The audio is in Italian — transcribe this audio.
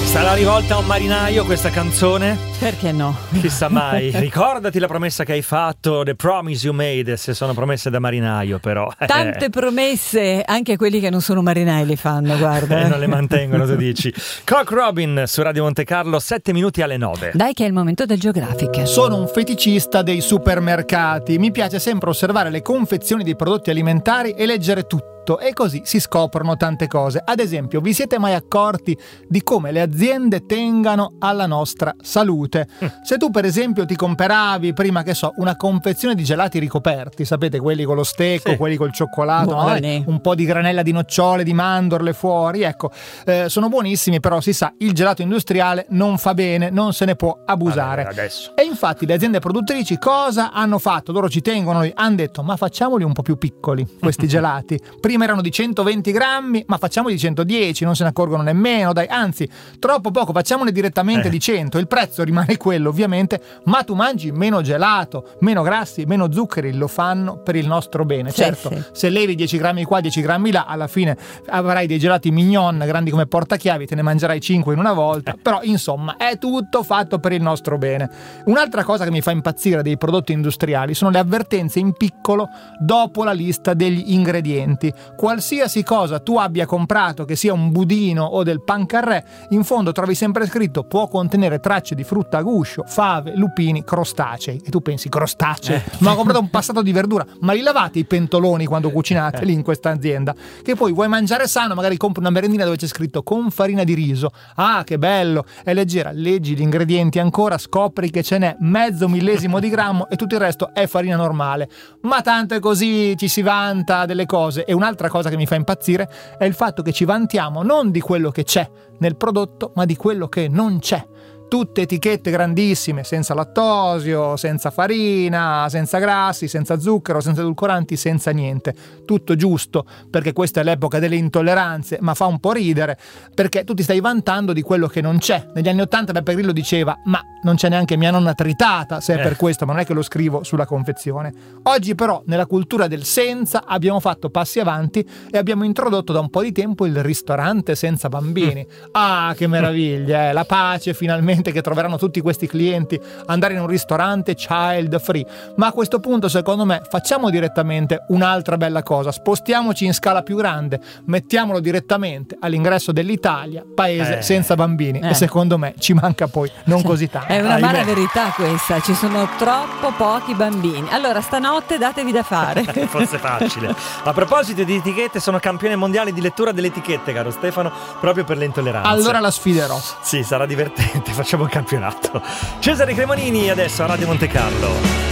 Sarà rivolta a un marinaio questa canzone? Perché no? Chissà mai. Ricordati la promessa che hai fatto, the promise you made, se sono promesse da marinaio però. Tante promesse, anche quelli che non sono marinai le fanno, guarda. Non le mantengono, tu dici. Cock Robin su Radio Monte Carlo, 7 minuti alle 9. Dai che è il momento del Geographic. Sono un feticista dei supermercati. Mi piace sempre osservare le confezioni dei prodotti alimentari e leggere tutto. E così si scoprono tante cose. Ad esempio, vi siete mai accorti di come le aziende tengano alla nostra salute? Se tu per esempio ti comperavi prima, che so, una confezione di gelati ricoperti, sapete, quelli con lo stecco, sì, quelli col cioccolato, buoni, magari un po' di granella di nocciole, di mandorle fuori, ecco, sono buonissimi, però si sa, il gelato industriale non fa bene, non se ne può abusare. Adesso. E infatti le aziende produttrici cosa hanno fatto? Loro ci tengono, hanno detto: ma facciamoli un po' più piccoli questi gelati. Prima erano di 120 grammi, ma facciamoli di 110, non se ne accorgono nemmeno, dai, anzi, troppo poco, facciamone direttamente di 100, il prezzo rimane quello ovviamente, ma tu mangi meno gelato, meno grassi, meno zuccheri, lo fanno per il nostro bene. Sì, Certo, sì. se levi 10 grammi qua, 10 grammi là, alla fine avrai dei gelati mignon, grandi come portachiavi, te ne mangerai 5 in una volta, però insomma è tutto fatto per il nostro bene. Un'altra cosa che mi fa impazzire dei prodotti industriali sono le avvertenze in piccolo dopo la lista degli ingredienti. Qualsiasi cosa tu abbia comprato, che sia un budino o del pancarré, in fondo trovi sempre scritto: può contenere tracce di frutta a guscio, fave, lupini, crostacei. E tu pensi: crostacei? Ma ho comprato un passato di verdura. Ma li lavate i pentoloni quando cucinate lì in questa azienda? Che poi vuoi mangiare sano, magari compri una merendina dove c'è scritto con farina di riso. Ah, che bello, è leggera. Leggi gli ingredienti ancora, scopri che ce n'è mezzo millesimo di grammo e tutto il resto è farina normale. Ma tanto è così, ci si vanta delle cose. E un'altra cosa che mi fa impazzire è il fatto che ci vantiamo non di quello che c'è nel prodotto, ma di quello che non c'è. Tutte etichette grandissime, senza lattosio, senza farina, senza grassi, senza zucchero, senza edulcoranti, senza niente. Tutto giusto, perché questa è l'epoca delle intolleranze, ma fa un po' ridere, perché tu ti stai vantando di quello che non c'è. Negli anni '80 Beppe Grillo diceva: ma non c'è neanche mia nonna tritata, se è per questo, ma non è che lo scrivo sulla confezione. Oggi però, nella cultura del senza, abbiamo fatto passi avanti e abbiamo introdotto da un po' di tempo il ristorante senza bambini. Ah, che meraviglia, la pace finalmente che troveranno tutti questi clienti, andare in un ristorante child free. Ma a questo punto, secondo me, facciamo direttamente un'altra bella cosa: spostiamoci in scala più grande, mettiamolo direttamente all'ingresso dell'Italia, paese senza bambini. E secondo me ci manca poi non così tanto. È una mala verità questa, ci sono troppo pochi bambini. Allora stanotte datevi da fare. Fosse facile. A proposito di etichette, sono campione mondiale di lettura delle etichette, caro Stefano, proprio per le intolleranze. Allora la sfiderò. Sì, sarà divertente, facciamo un campionato. Cesare Cremonini adesso a Radio Monte Carlo.